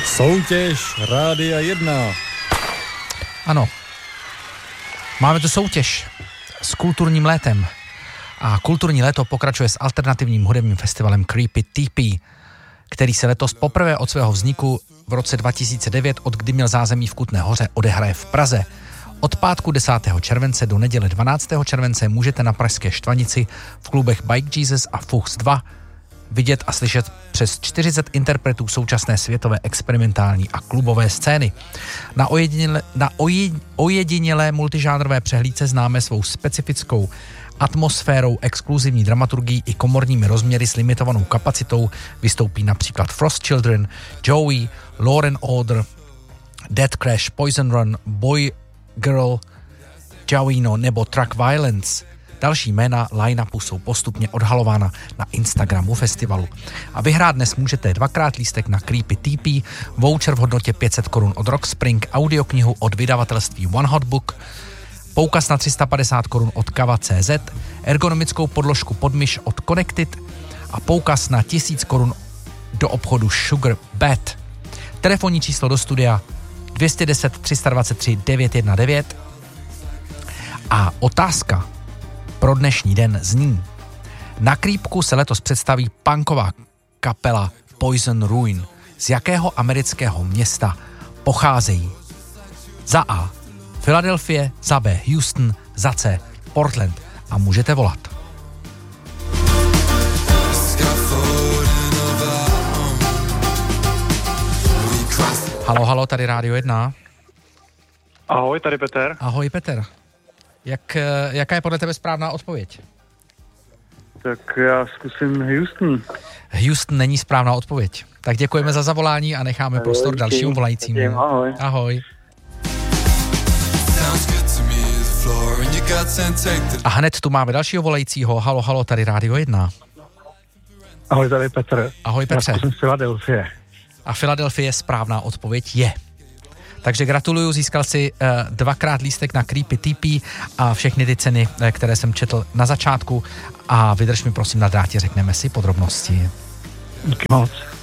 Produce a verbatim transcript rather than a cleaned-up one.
Soutěž Rádia jedna. Ano. Máme tu soutěž s kulturním létem. A kulturní léto pokračuje s alternativním hudebním festivalem Creepy T P, který se letos poprvé od svého vzniku v roce dva tisíce devět, od kdy měl zázemí v Kutné Hoře, odehraje v Praze. Od pátku desátého července do neděle dvanáctého července můžete na pražské Štvanici v klubech Bike Jesus a Fuchs dva vidět a slyšet přes čtyřicet interpretů současné světové experimentální a klubové scény. Na, ojedinělé, na ojed, ojedinělé multižánrové přehlídce známe svou specifickou atmosférou, exkluzivní dramaturgií i komorními rozměry s limitovanou kapacitou vystoupí například Frost Children, Joey, Law and Order, Dead Crash, Poison Run, Boy Girl, Jawino nebo Truck Violence. Další jména line-upu jsou postupně odhalována na Instagramu festivalu. A vyhrát dnes můžete dvakrát lístek na Creepy T P, voucher v hodnotě pět set korun od Rockspring, audioknihu od vydavatelství One Hot Book, poukaz na tři sta padesát korun od Kava tečka cé zet, ergonomickou podložku pod myš od Connected a poukaz na tisíc korun do obchodu Sugar Bat. Telefonní číslo do studia dvě jedna deset, tři dva tři, devět jedna devět. A otázka pro dnešní den zní: na Creepku se letos představí punková kapela Poison Ruin. Z jakého amerického města pocházejí? Za A Filadelfie, za B Houston, za C Portland. A můžete volat. Halo, halo, tady Rádio jedna. Ahoj, tady Petr. Ahoj, Petr. Jak, jaká je podle tebe správná odpověď? Tak já zkusím Houston. Houston není správná odpověď. Tak děkujeme za zavolání a necháme prostor Ahoj, dalšímu volajícímu. Ahoj. Ahoj. A hned tu máme dalšího volajícího. Halo, halo, tady Rádio jedna. Ahoj, tady Petr. Ahoj, Petře. Já zkusím Filadelfie. A Filadelfie správná odpověď je. Takže gratuluju, získal si uh, dvakrát lístek na Creepy T P a všechny ty ceny, uh, které jsem četl na začátku. A vydrž mi prosím na drátě, řekneme si podrobnosti. Díky moc.